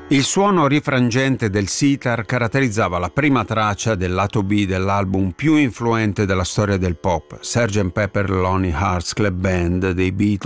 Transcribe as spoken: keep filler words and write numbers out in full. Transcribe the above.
Il suono rifrangente del sitar caratterizzava la prima traccia del lato B dell'album più influente della storia del pop, sergeant Pepper Lonely Hearts Club Band dei Beatles.